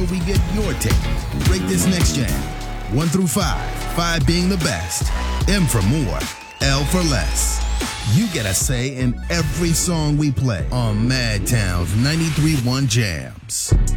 we get your take. Rate this next jam. 1 through 5, 5 being the best. M for more, L for less. You get a say in every song we play on Madtown's 93.1 Jams.